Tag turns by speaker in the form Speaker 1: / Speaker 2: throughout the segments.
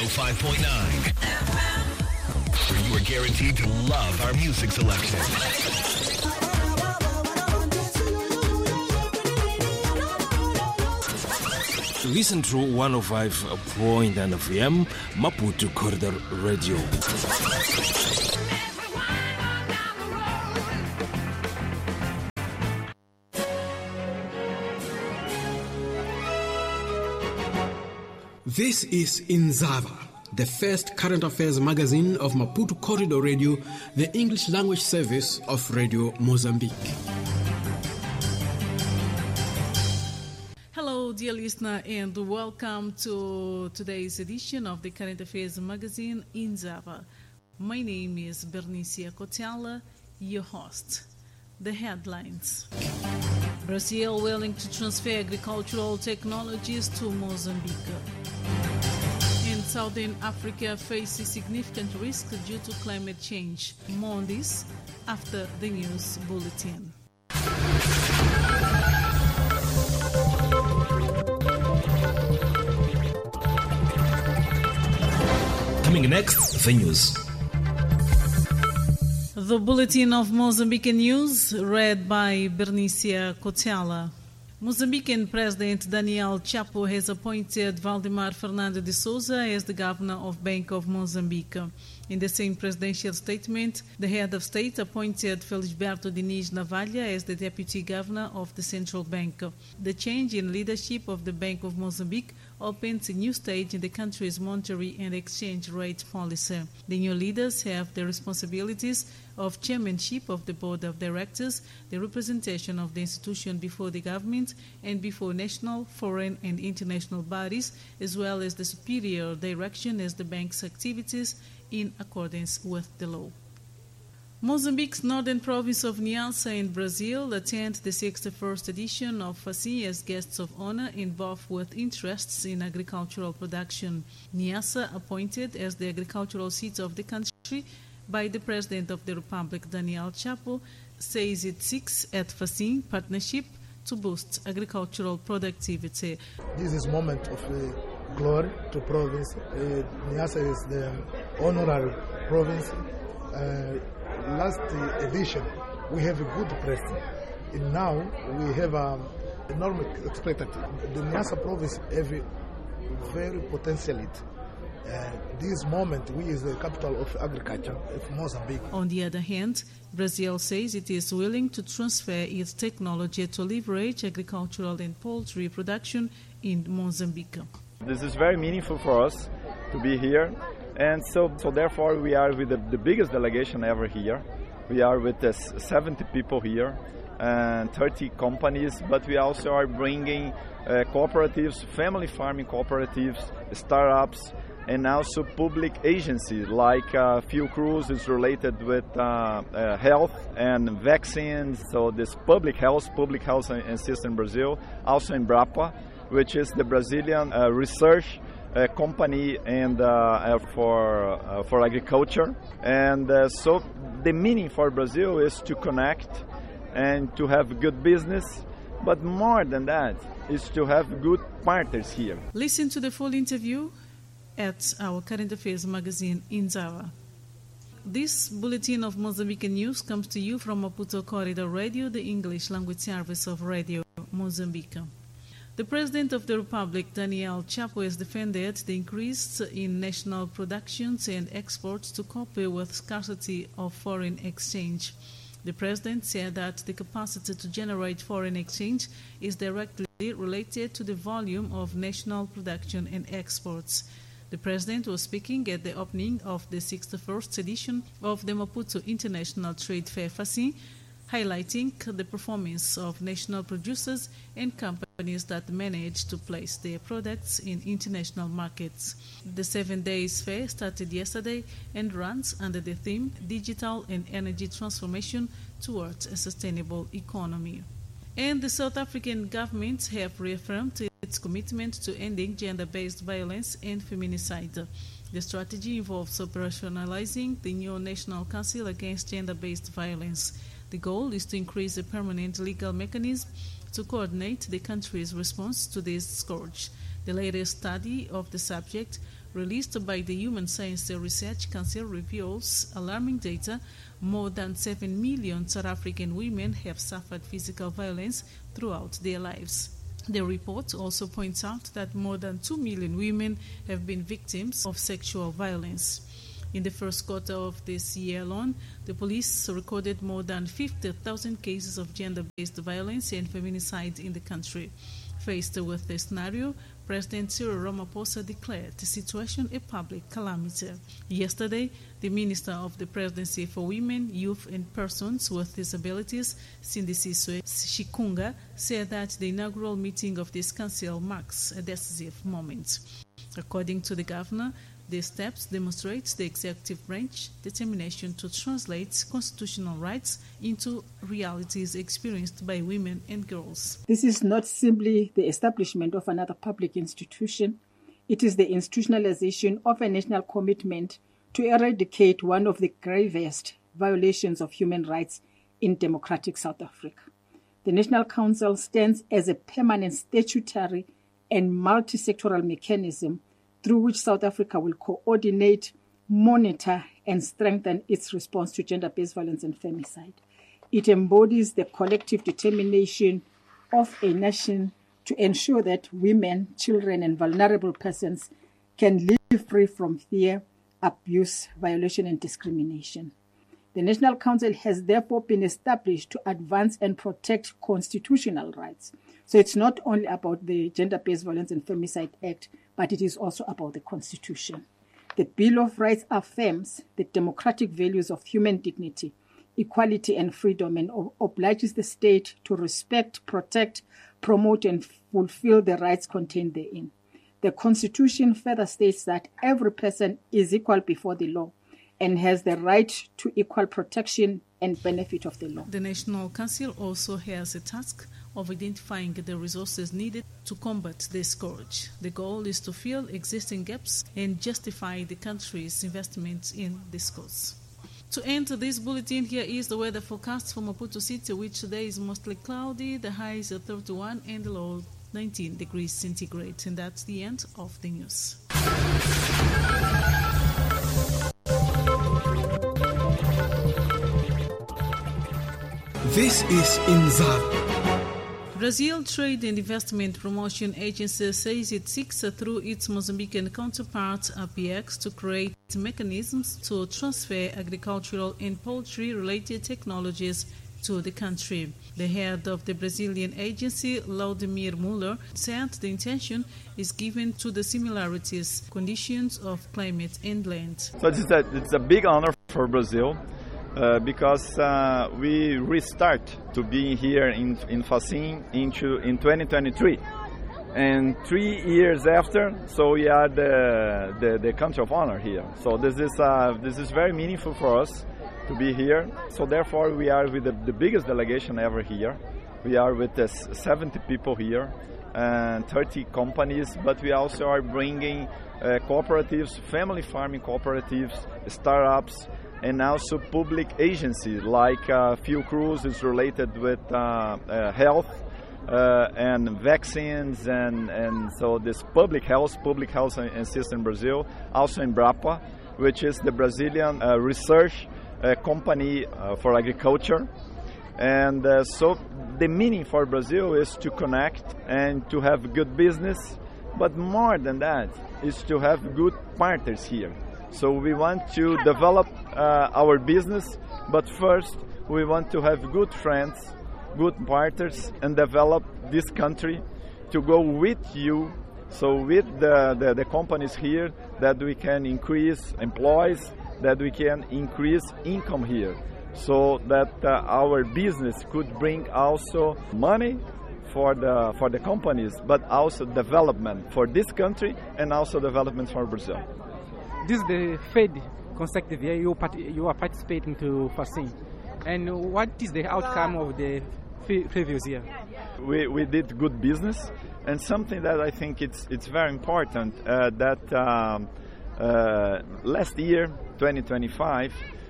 Speaker 1: 105.9, where you are guaranteed to love our music selection.
Speaker 2: Listen to 105.9 FM, Maputo Corridor Radio.
Speaker 3: This is Inzava, the first current affairs magazine of Maputo Corridor Radio, the English language service of Radio Mozambique.
Speaker 4: Hello, dear listener, and welcome to today's edition of the Current Affairs magazine, Inzava. My name is Bernicia Cotella, your host. The headlines. Brazil willing to transfer agricultural technologies to Mozambique. And Southern Africa faces significant risk due to climate change. More on this after the news bulletin.
Speaker 2: Coming next, the news.
Speaker 4: The Bulletin of Mozambican News, read by Bernicia Cotella. Mozambican President Daniel Chapo has appointed Valdemar Fernando de Souza as the governor of Bank of Mozambique. In the same presidential statement, the head of state appointed Felisberto Diniz Navalha as the deputy governor of the central bank. The change in leadership of the Bank of Mozambique opens a new stage in the country's monetary and exchange rate policy. The new leaders have the responsibilities of chairmanship of the board of directors, the representation of the institution before the government and before national, foreign and international bodies, as well as the superior direction as the bank's activities in accordance with the law. Mozambique's northern province of Niassa in Brazil attend the 61st edition of FACIN as guests of honor involved with interests in agricultural production. Niassa, appointed as the agricultural seat of the country by the President of the Republic, Daniel Chapo, says it seeks at FACIN partnership to boost agricultural productivity.
Speaker 5: This is a moment of glory to province. Niassa is the honorary province. Last edition, we have a good president. And now we have enormous expectative. The Niassa province have a very potentiality. This moment, we is the capital of agriculture of Mozambique.
Speaker 4: On the other hand, Brazil says it is willing to transfer its technology to leverage agricultural and poultry production in Mozambique.
Speaker 6: This is very meaningful for us to be here. And so therefore, we are with the biggest delegation ever here. We are with 70 people here and 30 companies, but we also are bringing cooperatives, family farming cooperatives, startups, and also public agencies like Fiocruz is related with health and vaccines. So this public health and system in Brazil, also in Embrapa, which is the Brazilian research company and for agriculture. And so the meaning for Brazil is to connect and to have good business, but more than that is to have good partners here.
Speaker 4: Listen to the full interview at our Current Affairs magazine, Inzava. This bulletin of Mozambican news comes to you from Maputo Corridor Radio, the English language service of Radio Mozambique. The President of the Republic, Daniel Chapo, has defended the increase in national productions and exports to cope with scarcity of foreign exchange. The President said that the capacity to generate foreign exchange is directly related to the volume of national production and exports. The President was speaking at the opening of the 61st edition of the Maputo International Trade Fair FACIN, highlighting the performance of national producers and companies that manage to place their products in international markets. The 7 days fair started yesterday and runs under the theme Digital and Energy Transformation Towards a Sustainable Economy. And the South African government have reaffirmed its commitment to ending gender-based violence and feminicide. The strategy involves operationalizing the new National Council Against Gender-Based Violence. The goal is to increase a permanent legal mechanism to coordinate the country's response to this scourge. The latest study of the subject released by the Human Science Research Council reveals alarming data. More than 7 million South African women have suffered physical violence throughout their lives. The report also points out that more than 2 million women have been victims of sexual violence. In the first quarter of this year alone, the police recorded more than 50,000 cases of gender-based violence and feminicide in the country. Faced with this scenario, President Cyril Ramaphosa declared the situation a public calamity. Yesterday, the Minister of the Presidency for Women, Youth and Persons with Disabilities, Sindisiso Shikunga, said that the inaugural meeting of this council marks a decisive moment. According to the governor, these steps demonstrate the executive branch's determination to translate constitutional rights into realities experienced by women and girls.
Speaker 7: This is not simply the establishment of another public institution. It is the institutionalization of a national commitment to eradicate one of the gravest violations of human rights in democratic South Africa. The National Council stands as a permanent statutory and multi-sectoral mechanism through which South Africa will coordinate, monitor, and strengthen its response to gender-based violence and femicide. It embodies the collective determination of a nation to ensure that women, children, and vulnerable persons can live free from fear, abuse, violation, and discrimination. The National Council has therefore been established to advance and protect constitutional rights. So it's not only about the Gender-Based Violence and Femicide Act, but it is also about the Constitution. The Bill of Rights affirms the democratic values of human dignity, equality, and freedom, and obliges the state to respect, protect, promote, and fulfill the rights contained therein. The Constitution further states that every person is equal before the law and has the right to equal protection and benefit of the law.
Speaker 4: The National Council also has a task of identifying the resources needed to combat this scourge. The goal is to fill existing gaps and justify the country's investment in this cause. To end this bulletin, here is the weather forecast for Maputo City, which today is mostly cloudy. The high is 31 and the low 19 degrees centigrade. And that's the end of the news.
Speaker 3: This is Inzava.
Speaker 4: Brazil Trade and Investment Promotion Agency says it seeks through its Mozambican counterpart APX to create mechanisms to transfer agricultural and poultry-related technologies to the country. The head of the Brazilian agency, Laudemir Muller, said the intention is given to the similarities, conditions of climate and land.
Speaker 6: So it's a big honor for Brazil. Because we restart to be here in Facim in 2023, and 3 years after, so we are the country of honor here. So this is very meaningful for us to be here. So therefore, we are with the biggest delegation ever here. We are with 70 people here and 30 companies, but we also are bringing cooperatives, family farming cooperatives, startups, and also public agencies like Fiocruz is related with health and vaccines, and so this public health and system in Brazil, also Embrapa, which is the Brazilian research company for agriculture. And so the meaning for Brazil is to connect and to have good business, but more than that is to have good partners here. So we want to develop our business, but first we want to have good friends, good partners, and develop this country to go with you. So with the companies here, that we can increase employees, that we can increase income here, so that our business could bring also money for the companies, but also development for this country and also development for Brazil.
Speaker 8: This is the third consecutive year you are participating to Facim. And what is the outcome of the previous year?
Speaker 6: We did good business, and something that I think it's very important that last year, 2025,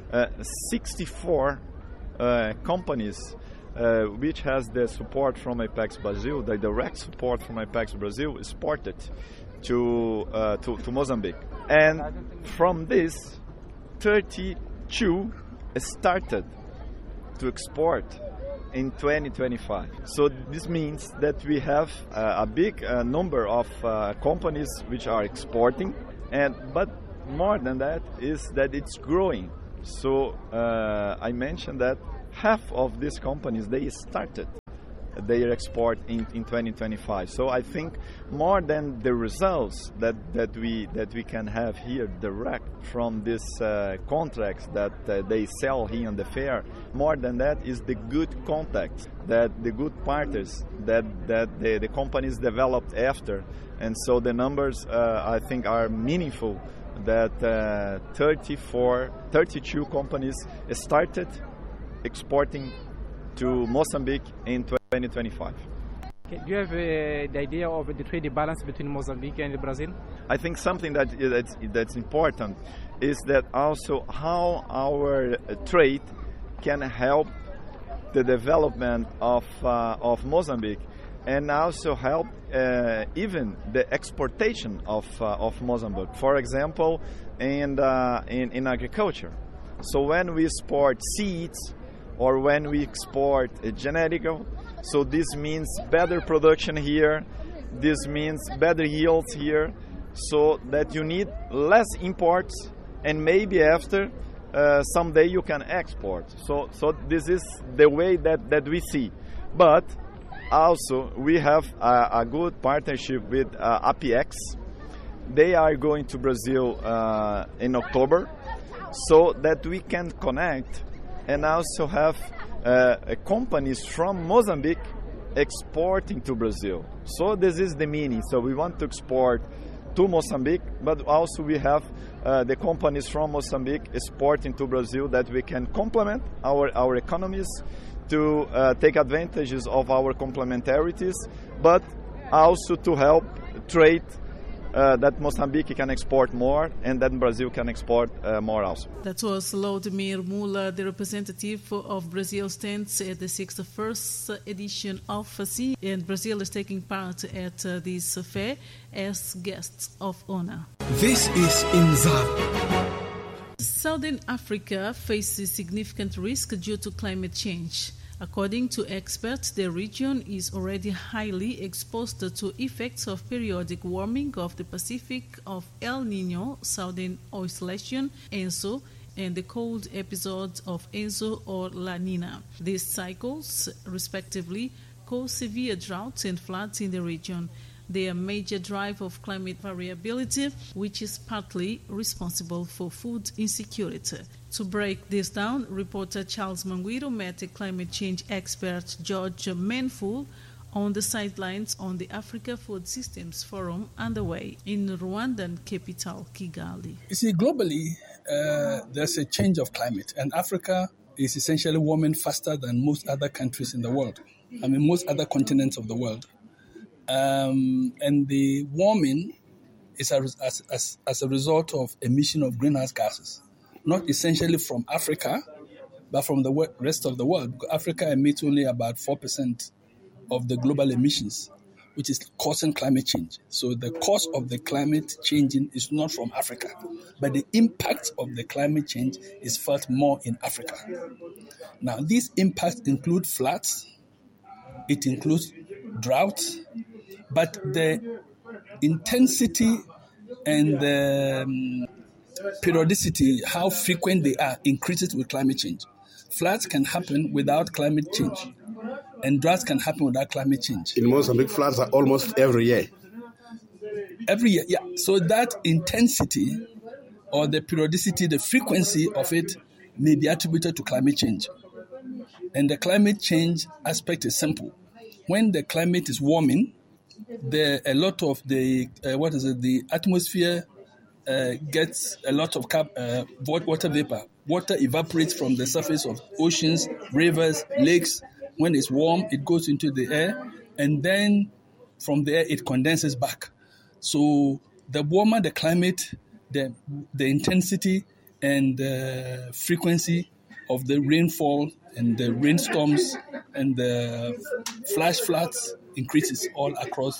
Speaker 6: 64 companies which has the support from Apex Brazil, the direct support from Apex Brazil, exported to Mozambique. And from this, 32 started to export in 2025. So this means that we have a big number of companies which are exporting, but more than that is that it's growing. So I mentioned that half of these companies, they started their export in 2025. So I think more than the results that we can have here direct from these contracts that they sell here on the fair, more than that is the good contacts, that the good partners that the companies developed after. And so the numbers I think are meaningful, that 32 companies started exporting to Mozambique in 2025.
Speaker 8: Okay. Do you have the idea of the trade balance between Mozambique and Brazil?
Speaker 6: I think something that's important is that also how our trade can help the development of Mozambique, and also help even the exportation of Mozambique. For example, in agriculture. So when we export seeds, or when we export a genetical, so this means better production here, this means better yields here, so that you need less imports, and maybe after someday you can export. So this is the way that we see. But also we have a good partnership with APX. They are going to Brazil in October, so that we can connect and also have companies from Mozambique exporting to Brazil. So this is the meaning. So we want to export to Mozambique, but also we have the companies from Mozambique exporting to Brazil, that we can complement our economies to take advantages of our complementarities, but also to help trade, that Mozambique can export more, and then Brazil can export more also.
Speaker 4: That was Laudemir Mula, the representative of Brazil stands at the 61st edition of FACIN, and Brazil is taking part at this fair as guests of honor.
Speaker 3: This is Inzava.
Speaker 4: Southern Africa faces significant risk due to climate change. According to experts, the region is already highly exposed to effects of periodic warming of the Pacific, of El Niño, Southern Oscillation, ENSO, and the cold episodes of ENSO or La Nina. These cycles, respectively, cause severe droughts and floods in the region. They are a major driver of climate variability, which is partly responsible for food insecurity. To break this down, reporter Charles Manguiro met a climate change expert, George Manful, on the sidelines on the Africa Food Systems Forum underway in Rwandan capital, Kigali.
Speaker 9: You see, globally, there's a change of climate, and Africa is essentially warming faster than most other countries in the world. I mean, most other continents of the world. And the warming is as a result of emission of greenhouse gases, not essentially from Africa, but from the rest of the world. Because Africa emits only about 4% of the global emissions, which is causing climate change. So the cause of the climate changing is not from Africa, but the impact of the climate change is felt more in Africa. Now, these impacts include floods, it includes droughts, but the intensity and the periodicity, how frequent they are, increases with climate change. Floods can happen without climate change, and droughts can happen without climate change.
Speaker 10: In Mozambique, floods are almost every year.
Speaker 9: Every year, yeah. So that intensity or the periodicity, the frequency of it may be attributed to climate change. And the climate change aspect is simple. When the climate is warming, a lot of the atmosphere gets a lot of water vapor. Water evaporates from the surface of oceans, rivers, lakes. When it's warm, it goes into the air, and then from there it condenses back. So the warmer the climate, the intensity and the frequency of the rainfall and the rainstorms and the flash floods increases all across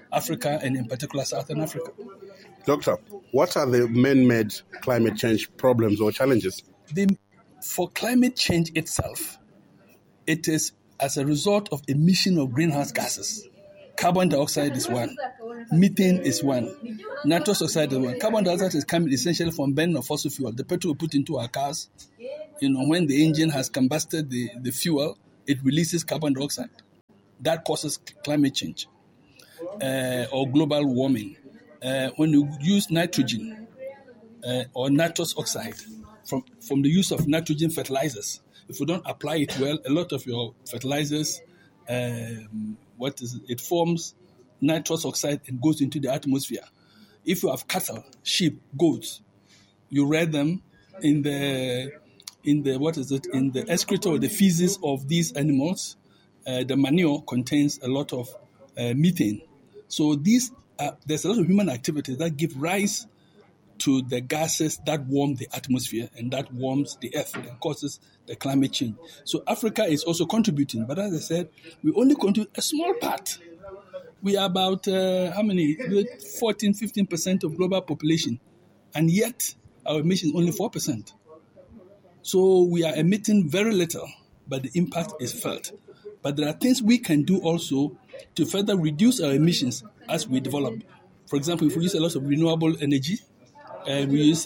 Speaker 9: Africa and in particular Southern Africa.
Speaker 10: Doctor, what are the man-made climate change problems or challenges?
Speaker 9: For climate change itself, it is as a result of emission of greenhouse gases. Carbon dioxide is one. Methane is one. Nitrous oxide is one. Carbon dioxide is coming essentially from burning of fossil fuel. The petrol we put into our cars, when the engine has combusted the fuel, it releases carbon dioxide. That causes climate change or global warming. When you use nitrogen or nitrous oxide from the use of nitrogen fertilizers, if you don't apply it well, a lot of your fertilizers, it forms nitrous oxide and goes into the atmosphere. If you have cattle, sheep, goats, you rear them in the excreta or the feces of these animals. The manure contains a lot of methane. So there's a lot of human activities that give rise to the gases that warm the atmosphere and that warms the earth and causes the climate change. So Africa is also contributing, but as I said, we only contribute a small part. We are about 14-15% of global population, and yet our emission is only 4%. So we are emitting very little, but the impact is felt. But there are things we can do also to further reduce our emissions as we develop. For example, if we use a lot of renewable energy, we use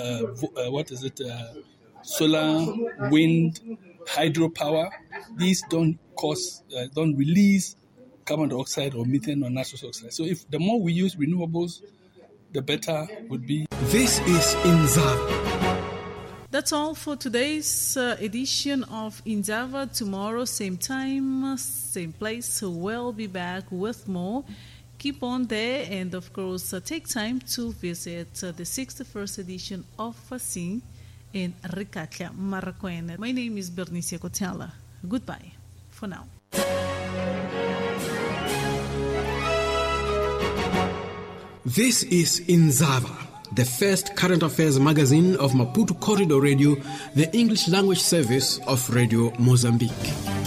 Speaker 9: solar, wind, hydropower. These don't release carbon dioxide or methane or nitrous oxide. So if the more we use renewables, the better would be.
Speaker 3: This is Inzava.
Speaker 4: That's all for today's edition of Inzava. Tomorrow, same time, same place. We'll be back with more. Keep on there, and of course, take time to visit the 61st edition of Fasing in Ricatla, Marakwena. My name is Bernicia Kotela. Goodbye for now.
Speaker 3: This is Inzava, the first current affairs magazine of Maputo Corridor Radio, the English language service of Radio Mozambique.